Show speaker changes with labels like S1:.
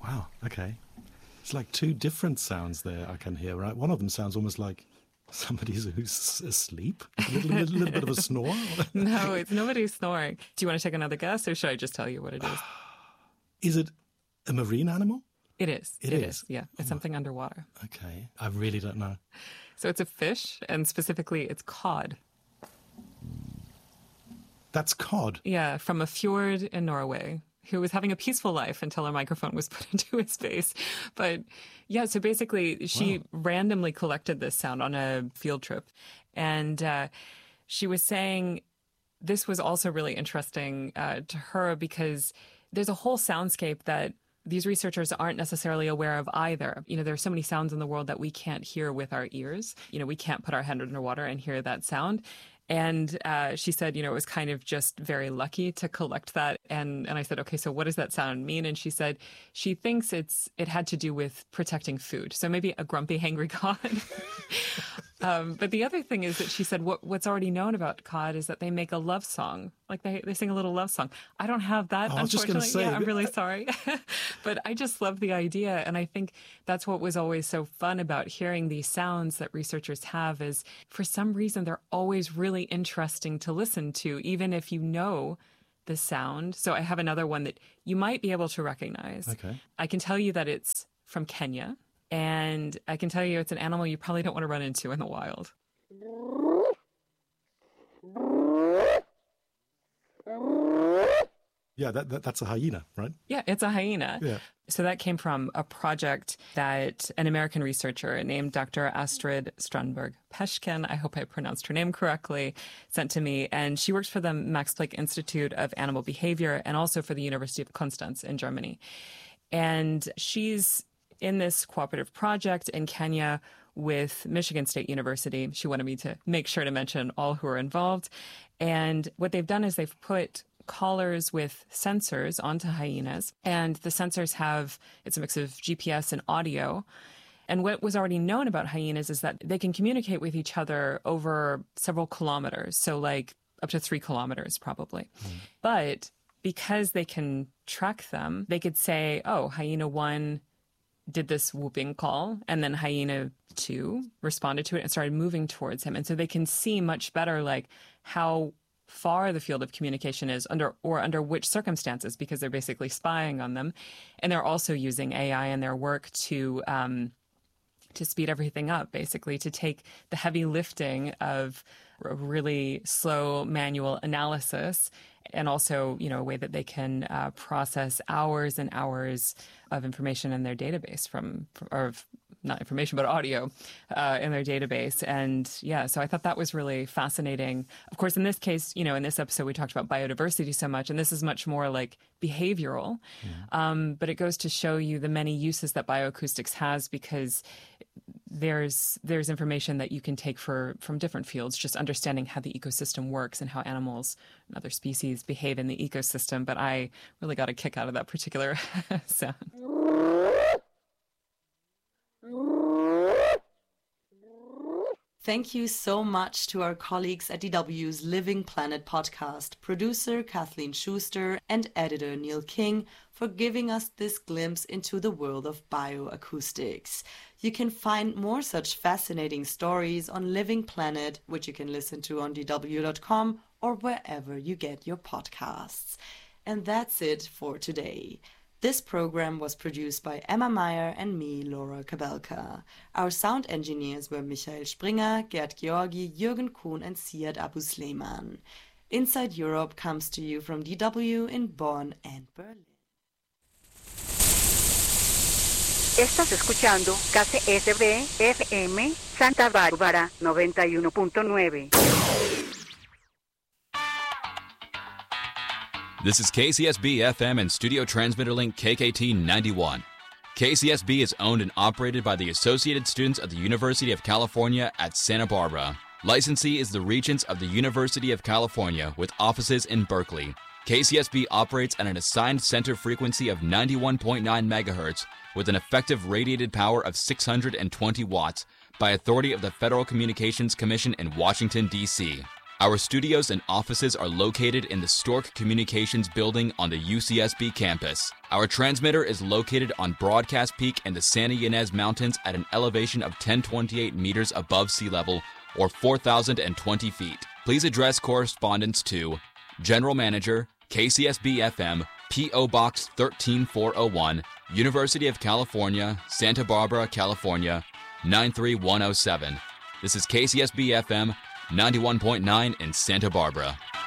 S1: Wow, okay. It's like two different sounds there I can hear, right? One of them sounds almost like somebody who's asleep. A little bit of a snore.
S2: No, it's nobody snoring. Do you want to take another guess, or should I just tell you what it is?
S1: Is it a marine animal?
S2: It is. It is. Yeah, it's something underwater.
S1: Okay, I really don't know.
S2: So it's a fish, and specifically it's cod.
S1: That's cod?
S2: Yeah, from a fjord in Norway, who was having a peaceful life until a microphone was put into his face. But yeah, so basically she randomly collected this sound on a field trip. And she was saying this was also really interesting to her because there's a whole soundscape that these researchers aren't necessarily aware of either. You know, there are so many sounds in the world that we can't hear with our ears. You know, we can't put our head underwater and hear that sound. And she said, you know, it was kind of just very lucky to collect that. And I said, okay, so what does that sound mean? And she said she thinks it had to do with protecting food. So maybe a grumpy, hangry cod. But the other thing is that she said what's already known about cod is that they make a love song. Like they sing a little love song. I don't have that,
S1: I was just
S2: unfortunately.
S1: going to say,
S2: yeah, I'm really sorry. But I just love the idea. And I think that's what was always so fun about hearing these sounds that researchers have is for some reason, they're always really interesting to listen to, even if you know the sound. So I have another one that you might be able to recognize.
S1: Okay.
S2: I can tell you that it's from Kenya. And I can tell you it's an animal you probably don't want to run into in the wild.
S1: Yeah, that's a hyena, right?
S2: Yeah, it's a hyena.
S1: Yeah.
S2: So that came from a project that an American researcher named Dr. Astrid Strandberg-Peschken, I hope I pronounced her name correctly, sent to me. And she works for the Max Planck Institute of Animal Behavior and also for the University of Konstanz in Germany. And she's in this cooperative project in Kenya with Michigan State University. She wanted me to make sure to mention all who are involved. And what they've done is they've put collars with sensors onto hyenas. And the sensors it's a mix of GPS and audio. And what was already known about hyenas is that they can communicate with each other over several kilometers. So like up to 3 kilometers probably. But because they can track them, they could say, oh, hyena 1 did this whooping call, and then hyena 2 responded to it and started moving towards him. And so they can see much better like how far the field of communication is under which circumstances, because they're basically spying on them. And they're also using AI in their work to speed everything up, basically, to take the heavy lifting of a really slow manual analysis and also, you know, a way that they can process hours and hours of information in their database or not information, but audio in their database. And yeah, so I thought that was really fascinating. Of course, in this case, you know, in this episode, we talked about biodiversity so much, and this is much more like behavioral. But it goes to show you the many uses that bioacoustics has, because there's information that you can take from different fields, just understanding how the ecosystem works and how animals and other species behave in the ecosystem. But I really got a kick out of that particular sound.
S3: Thank you so much to our colleagues at DW's Living Planet podcast, producer Kathleen Schuster and editor Neil King, for giving us this glimpse into the world of bioacoustics. You can find more such fascinating stories on Living Planet, which you can listen to on dw.com or wherever you get your podcasts. And that's it for today. This program was produced by Emma Meyer and me, Laura Kabelka. Our sound engineers were Michael Springer, Gerd Georgi, Jürgen Kuhn and Siad Abu Sleiman. Inside Europe comes to you from DW in Bonn and Berlin.
S4: Estás escuchando KCSB FM Santa Bárbara 91.9.
S5: This is KCSB FM and Studio Transmitter Link KKT 91. KCSB is owned and operated by the Associated Students of the University of California at Santa Barbara. Licensee is the Regents of the University of California with offices in Berkeley. KCSB operates at an assigned center frequency of 91.9 megahertz with an effective radiated power of 620 watts by authority of the Federal Communications Commission in Washington, D.C. Our studios and offices are located in the Stork Communications building on the UCSB campus. Our transmitter is located on Broadcast Peak in the Santa Ynez Mountains at an elevation of 1028 meters above sea level, or 4,020 feet. Please address correspondence to General Manager, KCSB-FM, P.O. Box 13401, University of California, Santa Barbara, California, 93107. This is KCSB-FM 91.9 in Santa Barbara.